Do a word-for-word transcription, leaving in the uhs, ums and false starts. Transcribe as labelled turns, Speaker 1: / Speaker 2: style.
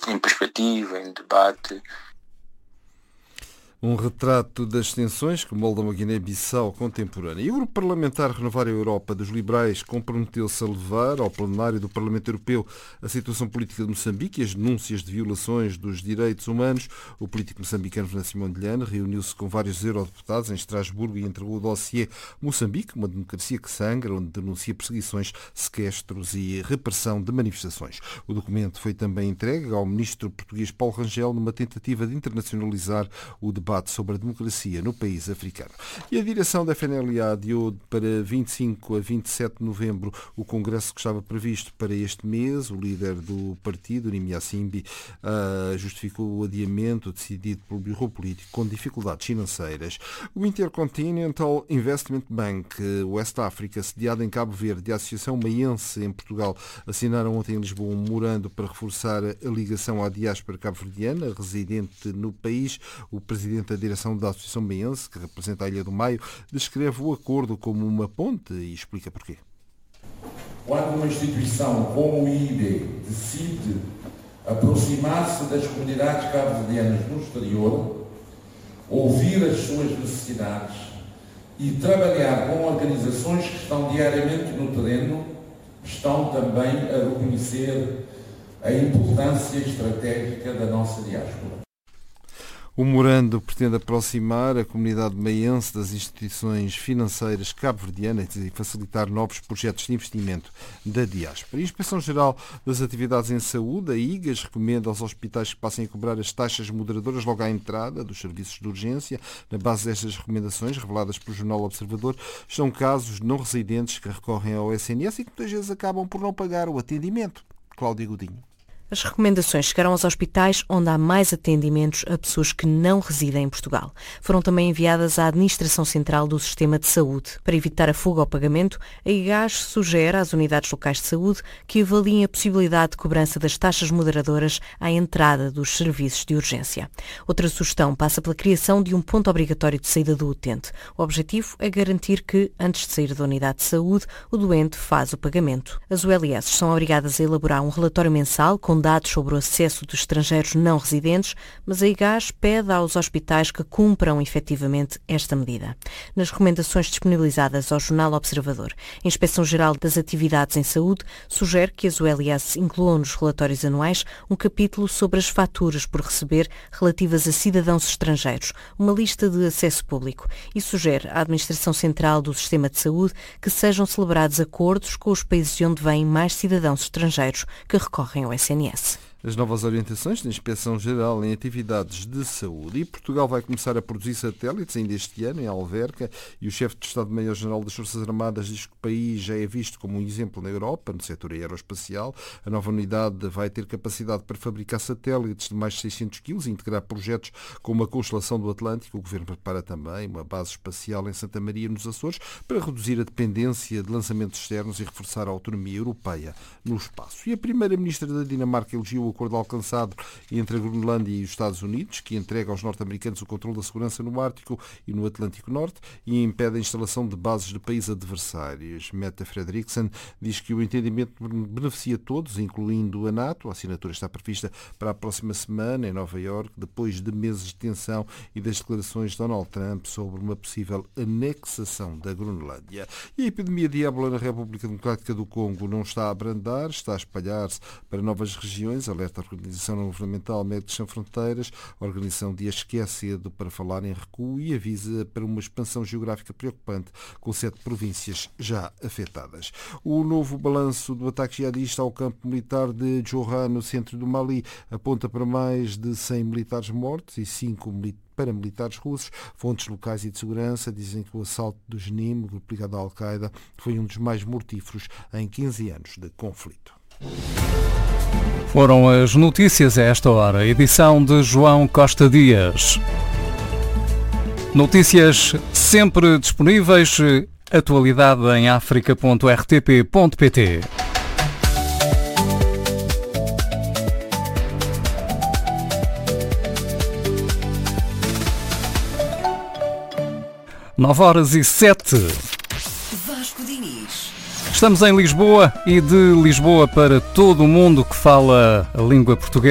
Speaker 1: em perspectiva, em debate.
Speaker 2: Um retrato das tensões que moldam a Guiné-Bissau contemporânea. E o Grupo Parlamentar Renovar a Europa dos Liberais comprometeu-se a levar ao plenário do Parlamento Europeu a situação política de Moçambique e as denúncias de violações dos direitos humanos. O político moçambicano Venâncio Mondlane reuniu-se com vários eurodeputados em Estrasburgo e entregou o dossiê Moçambique, uma democracia que sangra, onde denuncia perseguições, sequestros e repressão de manifestações. O documento foi também entregue ao ministro português Paulo Rangel numa tentativa de internacionalizar o debate sobre a democracia no país africano. E a direção da F N L A adiou para vinte e cinco a vinte e sete de novembro o congresso que estava previsto para este mês. O líder do partido, Nimia Simbi, uh, justificou o adiamento decidido pelo Bureau Político com dificuldades financeiras. O Intercontinental Investment Bank, West Africa, sediado em Cabo Verde, e a Associação Maiense em Portugal assinaram ontem em Lisboa um memorando para reforçar a ligação à diáspora cabo-verdiana residente no país. O presidente da direção da Associação Maiense, que representa a Ilha do Maio, descreve o acordo como uma ponte e explica porquê.
Speaker 3: Quando uma instituição como o I I B decide aproximar-se das comunidades cabo-verdianas no exterior, ouvir as suas necessidades e trabalhar com organizações que estão diariamente no terreno, estão também a reconhecer a importância estratégica da nossa diáspora.
Speaker 2: O memorando pretende aproximar a comunidade maiense das instituições financeiras cabo-verdianas e facilitar novos projetos de investimento da diáspora. A Inspeção-Geral das Atividades em Saúde, a I G A S, recomenda aos hospitais que passem a cobrar as taxas moderadoras logo à entrada dos serviços de urgência. Na base destas recomendações, reveladas pelo Jornal Observador, estão casos não residentes que recorrem ao S N S e que muitas vezes acabam por não pagar o atendimento. Cláudia Godinho.
Speaker 4: As recomendações chegaram aos hospitais onde há mais atendimentos a pessoas que não residem em Portugal. Foram também enviadas à Administração Central do Sistema de Saúde. Para evitar a fuga ao pagamento, a I G A S sugere às unidades locais de saúde que avaliem a possibilidade de cobrança das taxas moderadoras à entrada dos serviços de urgência. Outra sugestão passa pela criação de um ponto obrigatório de saída do utente. O objetivo é garantir que, antes de sair da unidade de saúde, o doente faz o pagamento. As U L S são obrigadas a elaborar um relatório mensal com dados sobre o acesso dos estrangeiros não residentes, mas a I G A S pede aos hospitais que cumpram efetivamente esta medida. Nas recomendações disponibilizadas ao Jornal Observador, a Inspeção-Geral das Atividades em Saúde sugere que as U L S incluam nos relatórios anuais um capítulo sobre as faturas por receber relativas a cidadãos estrangeiros, uma lista de acesso público, e sugere à Administração Central do Sistema de Saúde que sejam celebrados acordos com os países onde vêm mais cidadãos estrangeiros que recorrem ao S N S.
Speaker 2: As novas orientações da Inspeção-Geral em Atividades de Saúde. E Portugal vai começar a produzir satélites ainda este ano, em Alverca, e o chefe de Estado-Maior-General das Forças Armadas diz que o país já é visto como um exemplo na Europa, no setor aeroespacial. A nova unidade vai ter capacidade para fabricar satélites de mais de seiscentos quilos e integrar projetos como a Constelação do Atlântico. O Governo prepara também uma base espacial em Santa Maria, nos Açores, para reduzir a dependência de lançamentos externos e reforçar a autonomia europeia no espaço. E a Primeira-Ministra da Dinamarca elogiou o acordo alcançado entre a Groenlândia e os Estados Unidos, que entrega aos norte-americanos o controle da segurança no Ártico e no Atlântico Norte e impede a instalação de bases de países adversários. Mette Frederiksen diz que o entendimento beneficia todos, incluindo a NATO. A assinatura está prevista para a próxima semana em Nova Iorque, depois de meses de tensão e das declarações de Donald Trump sobre uma possível anexação da Groenlândia. E a epidemia de ébola na República Democrática do Congo não está a abrandar, está a espalhar-se para novas regiões. Alerta a Organização Não Governamental Médicos Sem Fronteiras. A organização diz que é cedo para falar em recuo e avisa para uma expansão geográfica preocupante, com sete províncias já afetadas. O novo balanço do ataque jihadista ao campo militar de Johra, no centro do Mali, aponta para mais de cem militares mortos e cinco paramilitares russos. Fontes locais e de segurança dizem que o assalto do Jenim, grupo ligado à Al-Qaeda, foi um dos mais mortíferos em quinze anos de conflito.
Speaker 5: Foram as notícias a esta hora. Edição de João Costa Dias. Notícias sempre disponíveis. Atualidade em africa ponto r t p ponto p t. Nove horas e sete.
Speaker 6: Vasco Diniz.
Speaker 5: Estamos em Lisboa e de Lisboa para todo o mundo que fala a língua portuguesa.